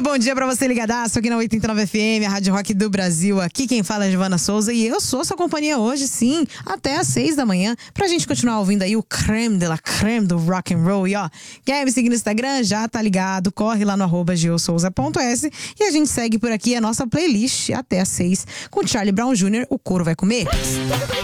Muito bom dia pra você ligadaço aqui na 89 FM, a Rádio Rock do Brasil. Aqui quem fala é Giovana Souza e eu sou sua companhia hoje, sim, até às 6 da manhã, pra gente continuar ouvindo aí o creme de la creme do rock and roll. E ó, quer me seguir no Instagram? Já tá ligado, corre lá no @geosouza.s e a gente segue por aqui a nossa playlist até às 6 com Charlie Brown Jr., O Couro Vai Comer.